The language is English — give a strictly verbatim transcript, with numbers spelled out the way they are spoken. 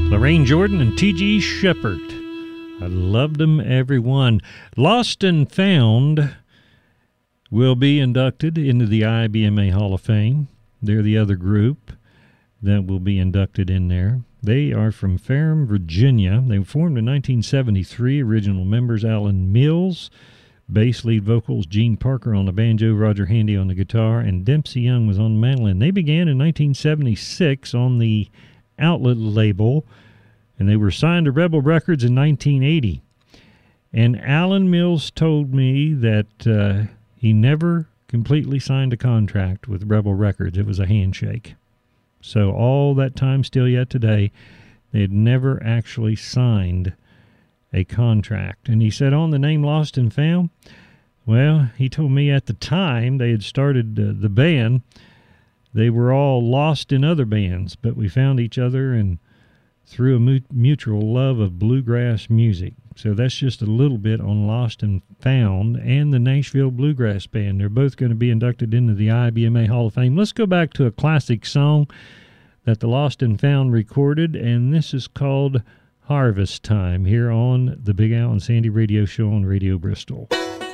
Lorraine Jordan and T G Shepherd. I loved them, everyone. Lost and Found will be inducted into the I B M A Hall of Fame. They're the other group that will be inducted in there. They are from Ferrum, Virginia. They were formed in nineteen seventy-three. Original members, Alan Mills. Bass, lead vocals, Gene Parker on the banjo, Roger Handy on the guitar, and Dempsey Young was on the mandolin. They began in nineteen seventy-six on the Outlet label, and they were signed to Rebel Records in nineteen eighty. And Alan Mills told me that uh, he never completely signed a contract with Rebel Records. It was a handshake. So all that time, still yet today, they had never actually signed a contract. And he said on the name Lost and Found, well, he told me at the time they had started uh, the band, they were all lost in other bands, but we found each other and through a mu- mutual love of bluegrass music. So that's just a little bit on Lost and Found and the Nashville Bluegrass Band. They're both going to be inducted into the I B M A Hall of Fame. Let's go back to a classic song that the Lost and Found recorded, and this is called Harvest Time here on the Big Al and Sandy Radio Show on Radio Bristol.